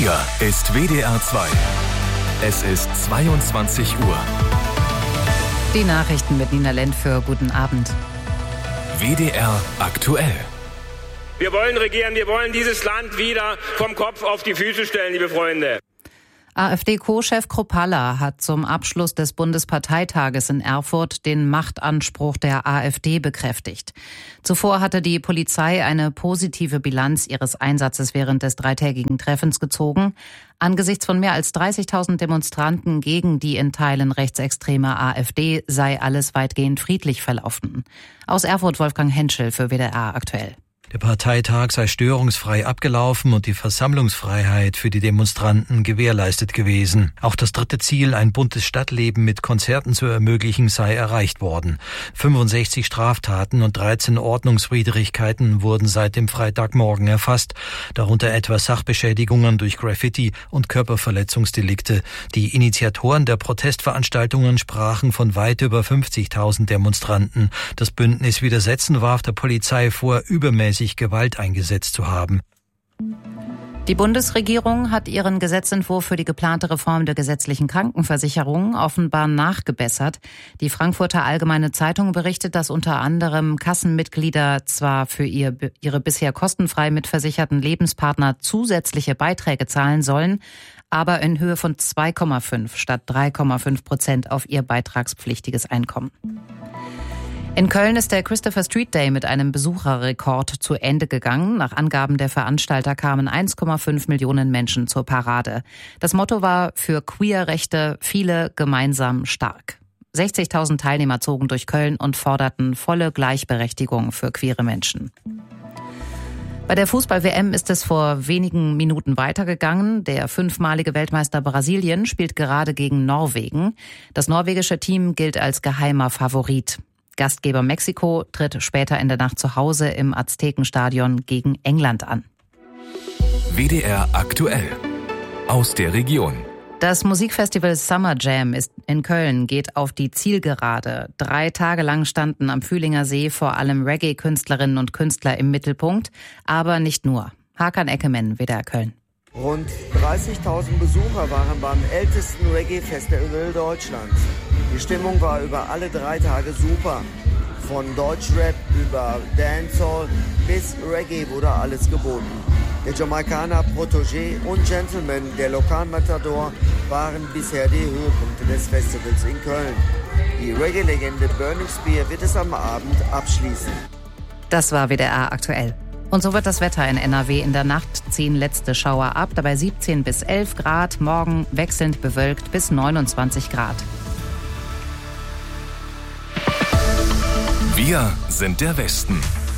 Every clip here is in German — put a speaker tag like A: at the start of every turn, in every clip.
A: Hier ist WDR 2. Es ist 22 Uhr.
B: Die Nachrichten mit Nina Lentföhr. Guten Abend.
A: WDR aktuell.
C: Wir wollen regieren, wir wollen dieses Land wieder vom Kopf auf die Füße stellen, liebe Freunde.
B: AfD-Co-Chef Kruppalla hat zum Abschluss des Bundesparteitages in Erfurt den Machtanspruch der AfD bekräftigt. Zuvor hatte die Polizei eine positive Bilanz ihres Einsatzes während des dreitägigen Treffens gezogen. Angesichts von mehr als 30.000 Demonstranten gegen die in Teilen rechtsextreme AfD sei alles weitgehend friedlich verlaufen. Aus Erfurt Wolfgang Henschel für WDR aktuell.
D: Der Parteitag sei störungsfrei abgelaufen und die Versammlungsfreiheit für die Demonstranten gewährleistet gewesen. Auch das dritte Ziel, ein buntes Stadtleben mit Konzerten zu ermöglichen, sei erreicht worden. 65 Straftaten und 13 Ordnungswidrigkeiten wurden seit dem Freitagmorgen erfasst, darunter etwa Sachbeschädigungen durch Graffiti und Körperverletzungsdelikte. Die Initiatoren der Protestveranstaltungen sprachen von weit über 50.000 Demonstranten. Das Bündnis Widersetzen warf der Polizei vor, übermäßig Gewalt eingesetzt zu haben.
B: Die Bundesregierung hat ihren Gesetzentwurf für die geplante Reform der gesetzlichen Krankenversicherung offenbar nachgebessert. Die Frankfurter Allgemeine Zeitung berichtet, dass unter anderem Kassenmitglieder zwar für ihre bisher kostenfrei mitversicherten Lebenspartner zusätzliche Beiträge zahlen sollen, aber in Höhe von 2,5 statt 3,5% auf ihr beitragspflichtiges Einkommen. In Köln ist der Christopher Street Day mit einem Besucherrekord zu Ende gegangen. Nach Angaben der Veranstalter kamen 1,5 Millionen Menschen zur Parade. Das Motto war für Queerrechte, viele gemeinsam stark. 60.000 Teilnehmer zogen durch Köln und forderten volle Gleichberechtigung für queere Menschen. Bei der Fußball-WM ist es vor wenigen Minuten weitergegangen. Der 5-malige Weltmeister Brasilien spielt gerade gegen Norwegen. Das norwegische Team gilt als geheimer Favorit. Gastgeber Mexiko tritt später in der Nacht zu Hause im Aztekenstadion gegen England an.
A: WDR aktuell. Aus der Region.
B: Das Musikfestival Summer Jam in Köln geht auf die Zielgerade. 3 Tage lang standen am Fühlinger See vor allem Reggae-Künstlerinnen und Künstler im Mittelpunkt. Aber nicht nur. Hakan Eckemann, WDR Köln.
E: Rund 30.000 Besucher waren beim ältesten Reggae-Festival Deutschlands. Die Stimmung war über alle 3 Tage super. Von Deutschrap über Dancehall bis Reggae wurde alles geboten. Der Jamaikaner Protégé und Gentleman, der Lokalmatador, waren bisher die Höhepunkte des Festivals in Köln. Die Reggae-Legende Burning Spear wird es am Abend abschließen.
B: Das war WDR aktuell. Und so wird das Wetter in NRW. In der Nacht ziehen letzte Schauer ab, dabei 17 bis 11 Grad, morgen wechselnd bewölkt bis 29 Grad.
A: Wir sind der Westen.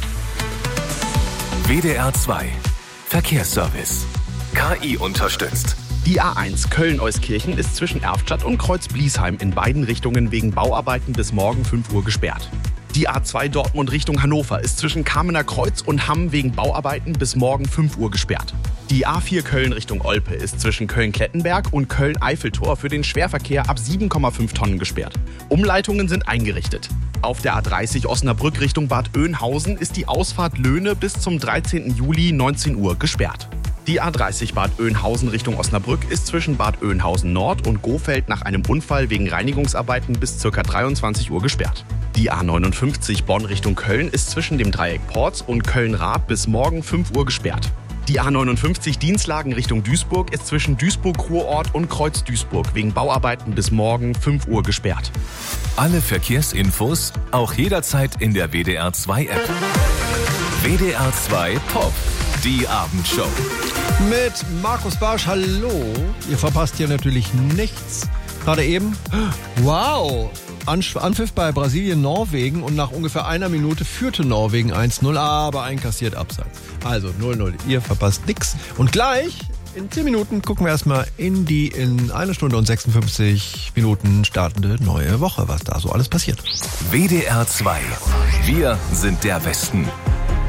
A: WDR 2 Verkehrsservice. KI unterstützt.
F: Die A1 Köln-Euskirchen ist zwischen Erftstadt und Kreuz-Bliesheim in beiden Richtungen wegen Bauarbeiten bis morgen 5 Uhr gesperrt. Die A2 Dortmund Richtung Hannover ist zwischen Kamener Kreuz und Hamm wegen Bauarbeiten bis morgen 5 Uhr gesperrt. Die A4 Köln Richtung Olpe ist zwischen Köln-Klettenberg und Köln-Eiffeltor für den Schwerverkehr ab 7,5 Tonnen gesperrt. Umleitungen sind eingerichtet. Auf der A30 Osnabrück Richtung Bad Oeynhausen ist die Ausfahrt Löhne bis zum 13. Juli 19 Uhr gesperrt. Die A30 Bad Oeynhausen Richtung Osnabrück ist zwischen Bad Oeynhausen Nord und Gohfeld nach einem Unfall wegen Reinigungsarbeiten bis ca. 23 Uhr gesperrt. Die A59 Bonn Richtung Köln ist zwischen dem Dreieck Porz und Köln-Rath bis morgen 5 Uhr gesperrt. Die A59 Dienstlagen Richtung Duisburg ist zwischen Duisburg-Kurort und Kreuz-Duisburg wegen Bauarbeiten bis morgen 5 Uhr gesperrt.
A: Alle Verkehrsinfos auch jederzeit in der WDR 2 App. WDR 2 Pop, die Abendshow.
G: Mit Markus Barsch, hallo. Ihr verpasst hier natürlich nichts. Gerade eben, wow, Anpfiff bei Brasilien-Norwegen und nach ungefähr einer Minute führte Norwegen 1-0, aber einkassiert abseits. Also 0-0, ihr verpasst nichts. Und gleich, in 10 Minuten, gucken wir erstmal in die in 1 Stunde und 56 Minuten startende neue Woche, was da so alles passiert.
A: WDR 2, wir sind der Westen.